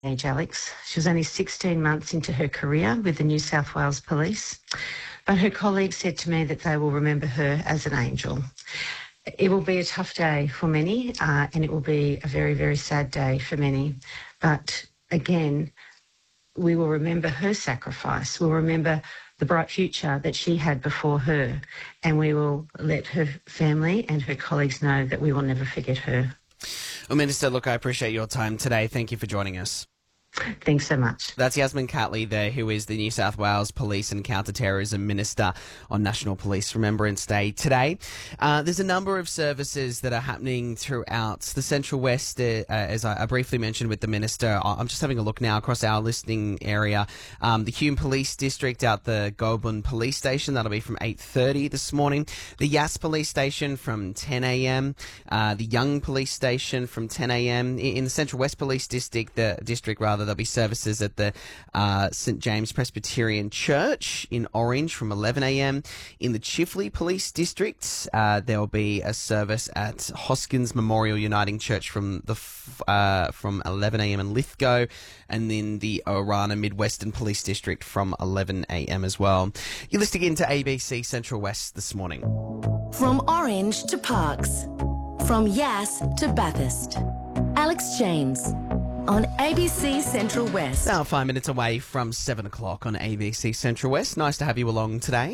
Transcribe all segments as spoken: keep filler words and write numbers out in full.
age, Alex. She was only sixteen months into her career with the New South Wales Police, but her colleagues said to me that they will remember her as an angel. It will be a tough day for many, uh, and it will be a very, very sad day for many. But again, we will remember her sacrifice. We'll remember the bright future that she had before her, and we will let her family and her colleagues know that we will never forget her. Well, Minister, look, I appreciate your time today. Thank you for joining us. Thanks so much. That's Yasmin Catley there, who is the New South Wales Police and Counter-Terrorism Minister on National Police Remembrance Day today. Uh, there's a number of services that are happening throughout the Central West, uh, as I, I briefly mentioned with the Minister. I'm just having a look now across our listening area. Um, the Hume Police District out the Goulburn Police Station, that'll be from eight thirty this morning. The Yass Police Station from ten a m. Uh, the Young Police Station from ten a m. In the Central West Police District, the district rather, there'll be services at the uh, St James Presbyterian Church in Orange from eleven a m. In the Chifley Police District, uh, there will be a service at Hoskins Memorial Uniting Church from the f- uh, from eleven a m in Lithgow, and then the Orana Midwestern Police District from eleven a m as well. You're listening in to A B C Central West this morning. From Orange to Parks, from Yass to Bathurst. Alex James on A B C Central West. Now five minutes away from seven o'clock on A B C Central West. Nice to have you along today.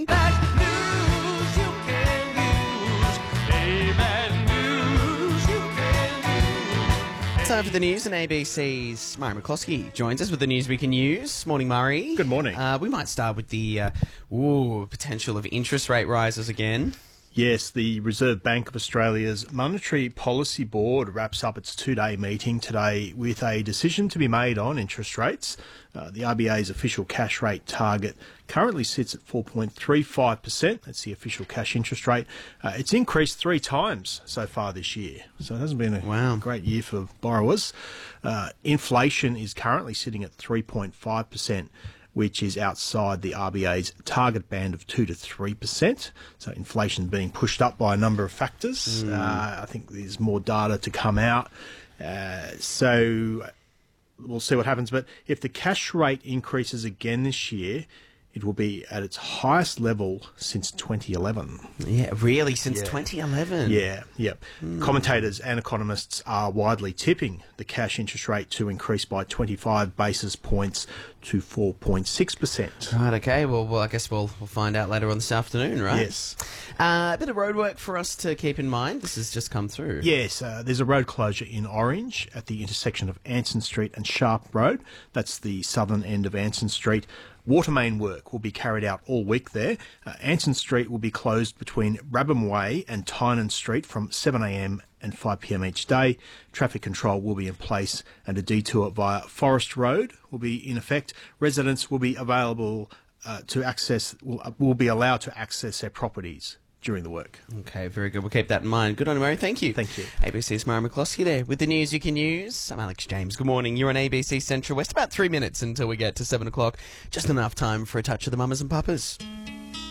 Time for the news, and A B C's Murray McCloskey joins us with the news we can use. Morning, Murray. Good morning. Uh, we might start with the uh, ooh, potential of interest rate rises again. Yes, the Reserve Bank of Australia's Monetary Policy Board wraps up its two-day meeting today with a decision to be made on interest rates. Uh, the R B A's official cash rate target currently sits at four point three five percent. That's the official cash interest rate. Uh, it's increased three times so far this year, so it hasn't been a wow. great year for borrowers. Uh, inflation is currently sitting at three point five percent. Which is outside the R B A's target band of two to three percent. So inflation being pushed up by a number of factors. Mm. Uh, I think there's more data to come out. Uh, so we'll see what happens. But if the cash rate increases again this year, it will be at its highest level since twenty eleven. Yeah, really? Since yeah. twenty eleven? Yeah, yeah. Mm. Commentators and economists are widely tipping the cash interest rate to increase by twenty-five basis points to four point six percent. Right, okay. Well, well, I guess we'll we'll find out later on this afternoon, right? Yes. Uh, a bit of roadwork for us to keep in mind. This has just come through. Yes, uh, there's a road closure in Orange at the intersection of Anson Street and Sharp Road. That's the southern end of Anson Street. Water main work will be carried out all week there. Uh, Anson Street will be closed between Brabham Way and Tynan Street from seven a m and five p m each day. Traffic control will be in place, and a detour via Forest Road will be in effect. Residents will be available uh, to access, will, uh, will be allowed to access their properties during the work. Okay, very good. We'll keep that in mind. Good on you, Murray. Thank you. Thank you. A B C's Murray McCloskey there with the news you can use. I'm Alex James. Good morning. You're on A B C Central West. About three minutes until we get to seven o'clock. Just enough time for a touch of the mamas and papas.